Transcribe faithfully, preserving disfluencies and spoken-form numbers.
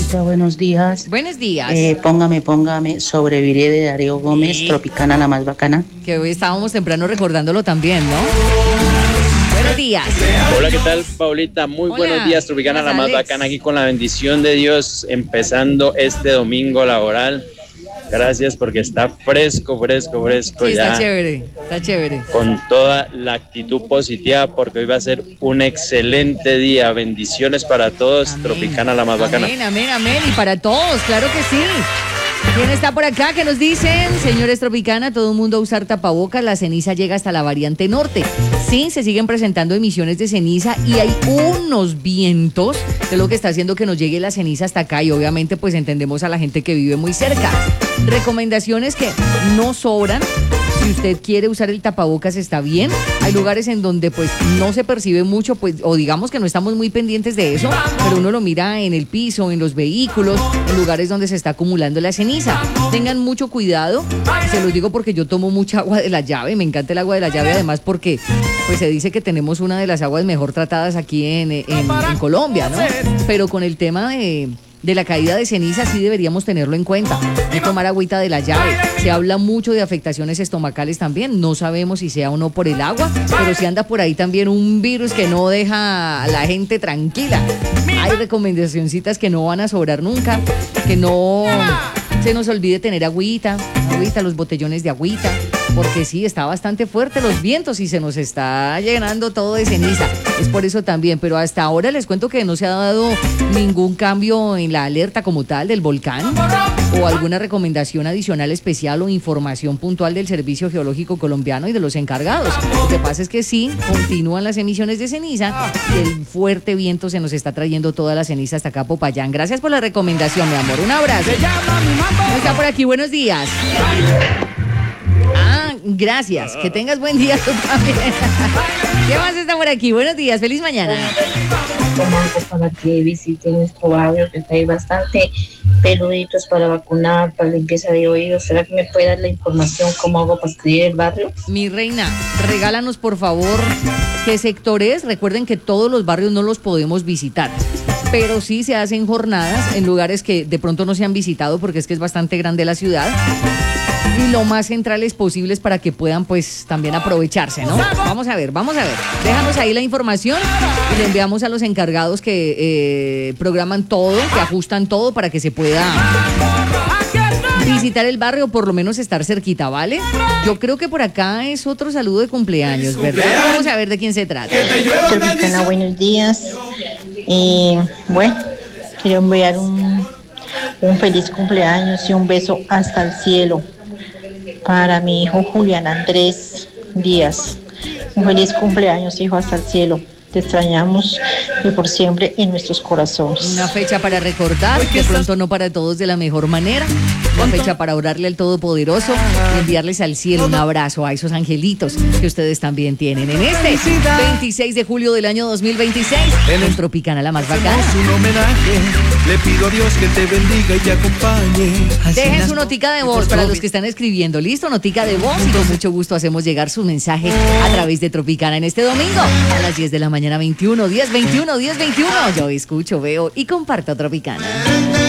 Paulita, buenos días. Buenos días. Eh, póngame, póngame, sobreviviré de Darío Gómez, Sí. Tropicana la más bacana. Que hoy estábamos temprano recordándolo también, ¿no? Buenos días. Hola, ¿qué tal, Paulita? Muy Hola. buenos días, Tropicana, ¿Cómo la más estás, Alex? bacana, aquí con la bendición de Dios, empezando este domingo laboral. Gracias porque está fresco, fresco, fresco Sí, ya. está chévere, está chévere. Con toda la actitud positiva, porque hoy va a ser un excelente día. Bendiciones para todos, Amén. Tropicana, la más bacana. Amén, amén, amén. Y para todos, claro que sí. ¿Quién está por acá? ¿Qué nos dicen? Señores Tropicana, todo el mundo a usar tapabocas, la ceniza llega hasta la variante norte. Sí, se siguen presentando emisiones de ceniza y hay unos vientos, que es lo que está haciendo que nos llegue la ceniza hasta acá y obviamente pues entendemos a la gente que vive muy cerca. Recomendaciones que no sobran. Si usted quiere usar el tapabocas está bien. Hay lugares en donde pues no se percibe mucho, pues, o digamos que no estamos muy pendientes de eso, pero uno lo mira en el piso, en los vehículos, en lugares donde se está acumulando la ceniza. Tengan mucho cuidado, se los digo porque yo tomo mucha agua de la llave, me encanta el agua de la llave, además porque pues se dice que tenemos una de las aguas mejor tratadas aquí en, en, en Colombia, ¿no? Pero con el tema de... de la caída de ceniza sí deberíamos tenerlo en cuenta, no tomar agüita de la llave. Se habla mucho de afectaciones estomacales también, no sabemos si sea o no por el agua, pero si anda por ahí también un virus que no deja a la gente tranquila. Hay recomendacioncitas que no van a sobrar nunca, que no se nos olvide tener agüita, agüita, los botellones de agüita, porque sí, está bastante fuerte los vientos y se nos está llenando todo de ceniza. Es por eso también, pero hasta ahora les cuento que no se ha dado ningún cambio en la alerta como tal del volcán o alguna recomendación adicional especial o información puntual del Servicio Geológico Colombiano y de los encargados. Lo que pasa es que sí, continúan las emisiones de ceniza y el fuerte viento se nos está trayendo toda la ceniza hasta acá a Popayán. Gracias por la recomendación, mi amor. Un abrazo. ¿Cómo está por aquí? Buenos días. Ah, gracias. Que tengas buen día tú también. ¿Qué más está por aquí? Buenos días, feliz mañana. ¿Cómo hago para que visiten nuestro barrio? Que hay bastante peluditos para vacunar, para limpieza de oídos. ¿Será que me puede dar la información cómo hago para escribir el barrio? Mi reina, regálanos por favor qué sectores. Recuerden que todos los barrios no los podemos visitar, pero sí se hacen jornadas en lugares que de pronto no se han visitado porque es que es bastante grande la ciudad. Y lo más centrales posibles para que puedan pues también aprovecharse, ¿no? Vamos a ver, vamos a ver. Déjanos ahí la información y le enviamos a los encargados que eh, programan todo, que ajustan todo para que se pueda visitar el barrio, por lo menos estar cerquita, ¿vale? Yo creo que por acá es otro saludo de cumpleaños, ¿verdad? Vamos a ver de quién se trata. Tropicana, buenos días. Y bueno, quiero enviar un, un feliz cumpleaños y un beso hasta el cielo para mi hijo Julián Andrés Díaz. Un feliz cumpleaños, hijo, hasta el cielo. Te extrañamos y por siempre en nuestros corazones. Una fecha para recordar, de pronto no para todos de la mejor manera. Una fecha para orarle al Todopoderoso y enviarles al cielo un abrazo a esos angelitos que ustedes también tienen. En este veintiséis de julio del año dos mil veintiséis, en Tropicana la más bacana. Un homenaje, le pido a Dios que te bendiga y te acompañe. Dejen su notica de voz para los que están escribiendo. ¿Listo? Notica de voz y con mucho gusto hacemos llegar su mensaje a través de Tropicana en este domingo a las diez de la mañana, veintiuno, diez, veintiuno, diez, veintiuno. Yo escucho, veo y comparto Tropicana.